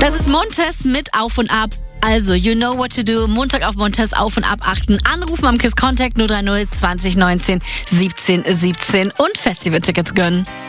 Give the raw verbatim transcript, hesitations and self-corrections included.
Das ist Montes mit Auf und Ab. Also, you know what to do. Montag auf Montes Auf und Ab achten. Anrufen am KISS Contact null drei null zwanzig neunzehn siebzehn siebzehn und Festivaltickets gönnen.